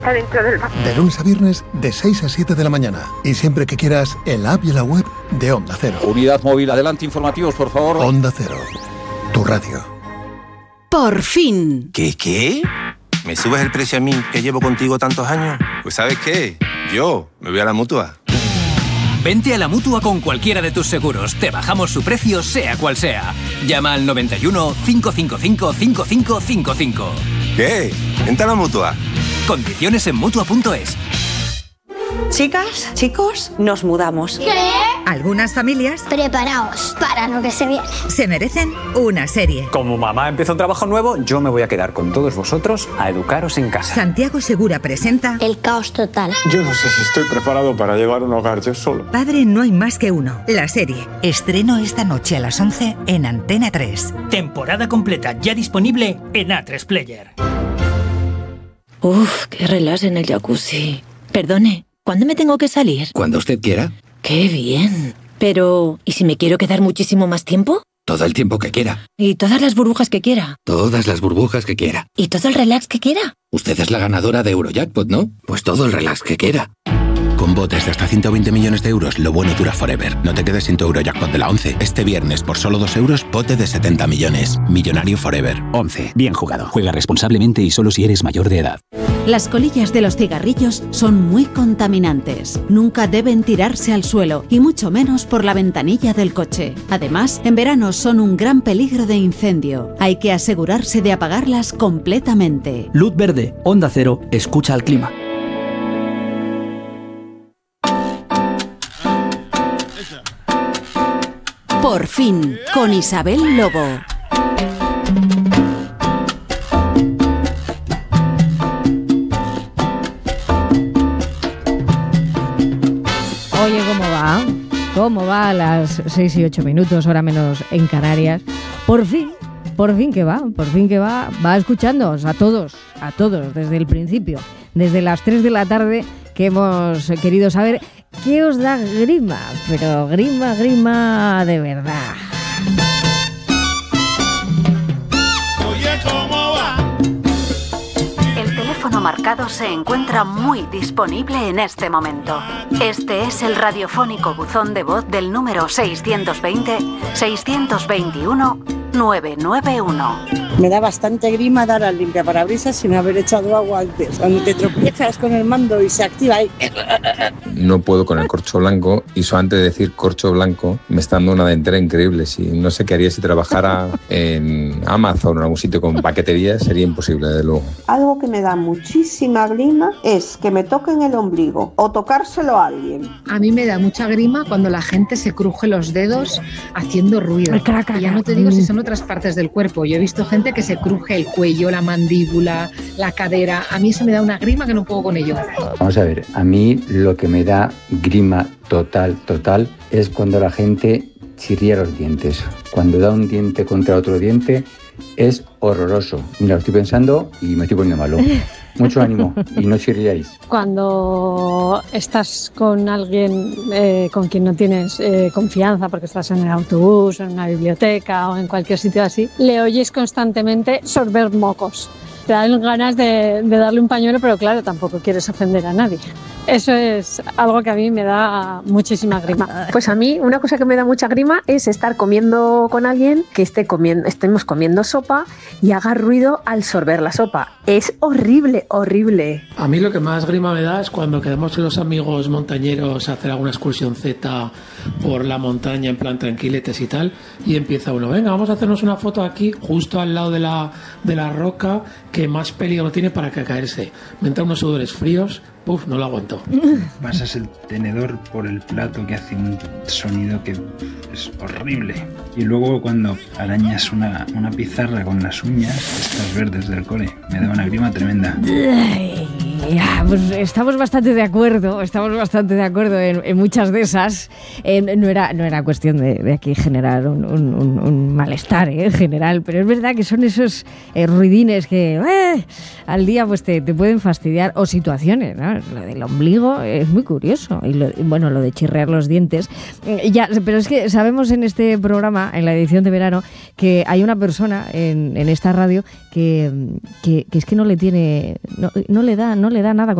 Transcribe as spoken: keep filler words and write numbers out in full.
dentro del bar. De lunes a viernes, de seis a siete de la mañana. Y siempre que quieras, en la app y en la web de Onda Cero. Unidad móvil, adelante, informativos, por favor. Onda Cero, tu radio. Por fin. ¿Qué, qué? ¿Me subes el precio a mí, que llevo contigo tantos años? Pues ¿sabes qué? Yo me voy a la Mutua. Vente a la Mutua con cualquiera de tus seguros. Te bajamos su precio, sea cual sea. Llama al noventa y uno, cinco cinco cinco, cinco cinco cinco cinco. ¿Qué? Vente a la Mutua. Condiciones en Mutua punto es. Chicas, chicos, nos mudamos. ¿Qué? Algunas familias, preparaos para lo que se viene, se merecen una serie. Como mamá empieza un trabajo nuevo, yo me voy a quedar con todos vosotros a educaros en casa. Santiago Segura presenta El caos total. Yo no sé si estoy preparado para llevar un hogar yo solo. Padre no hay más que uno, la serie. Estreno esta noche a las once en Antena tres. Temporada completa ya disponible en A tres Player. Uf, qué relax en el jacuzzi. Perdone, ¿cuándo me tengo que salir? Cuando usted quiera. ¡Qué bien! Pero, ¿y si me quiero quedar muchísimo más tiempo? Todo el tiempo que quiera. ¿Y todas las burbujas que quiera? Todas las burbujas que quiera. ¿Y todo el relax que quiera? Usted es la ganadora de Eurojackpot, ¿no? Pues todo el relax que quiera. Con botes de hasta ciento veinte millones de euros, lo bueno dura forever. No te quedes sin tu Eurojackpot de la once. Este viernes, por solo dos euros, bote de setenta millones. Millonario forever. once. Bien jugado. Juega responsablemente y solo si eres mayor de edad. Las colillas de los cigarrillos son muy contaminantes. Nunca deben tirarse al suelo, y mucho menos por la ventanilla del coche. Además, en verano son un gran peligro de incendio. Hay que asegurarse de apagarlas completamente. Luz verde, Onda Cero, escucha al clima. Por fin, con Isabel Lobo. Oye, ¿cómo va? ¿Cómo va a las seis y ocho minutos, hora menos en Canarias? Por fin, por fin que va, por fin que va, va escuchándoos a todos, a todos, desde el principio, desde las tres de la tarde que hemos querido saber qué os da grima, pero grima, grima de verdad. Oye, ¿cómo va? El teléfono marcado se encuentra muy disponible en este momento. Este es el radiofónico buzón de voz del número seiscientos veinte, seiscientos veintiuno, nueve nueve uno. Me da bastante grima dar al limpiaparabrisas sin haber echado agua antes. Cuando te tropiezas con el mando y se activa ahí. No puedo con el corcho blanco, y eso antes de decir corcho blanco me está dando una dentera increíble. Si no sé qué haría si trabajara en Amazon o en algún sitio con paquetería, sería imposible, desde luego. Algo que me da muchísima grima es que me toquen el ombligo o tocárselo a alguien. A mí me da mucha grima cuando la gente se cruje los dedos haciendo ruido. Y ya no te digo si son otras partes del cuerpo. Yo he visto gente que se cruje el cuello, la mandíbula, la cadera. A mí eso me da una grima que no puedo con ello. Vamos a ver, a mí lo que me da grima total, total, es cuando la gente chirría los dientes. Cuando da un diente contra otro diente, es horroroso. Mira, lo estoy pensando y me estoy poniendo malo. Mucho ánimo y no chirriáis. Cuando estás con alguien eh, con quien no tienes eh, confianza, porque estás en el autobús, en una biblioteca o en cualquier sitio así, le oyes constantemente sorber mocos. Te dan ganas de, de darle un pañuelo, pero claro, tampoco quieres ofender a nadie. Eso es algo que a mí me da muchísima grima. Pues a mí una cosa que me da mucha grima es estar comiendo con alguien que esté comiendo, estemos comiendo sopa y haga ruido al sorber la sopa. Es horrible, horrible. A mí lo que más grima me da es cuando quedamos los amigos montañeros a hacer alguna excursión Z por la montaña en plan tranquiletes y tal, y empieza uno, venga, vamos a hacernos una foto aquí justo al lado de la, de la roca que más peligro tiene para que caerse. Me entran unos sudores fríos. Uf, no lo aguanto. Pasas el tenedor por el plato que hace un sonido que es horrible. Y luego cuando arañas una, una pizarra con las uñas, estas verdes del cole, me da una grima tremenda. Ay, pues estamos bastante de acuerdo, estamos bastante de acuerdo en, en muchas de esas. Eh, no era no era cuestión de, de aquí generar un, un, un, un malestar eh, en general, pero es verdad que son esos eh, ruidines que eh, al día pues te, te pueden fastidiar, o situaciones, ¿no? Lo del ombligo es muy curioso, y, lo, y bueno, lo de chirrear los dientes. Eh, ya, pero es que sabemos en este programa, en la edición de verano, que hay una persona en, en esta radio que, que, que es que no le tiene, no, no le da, no le da nada con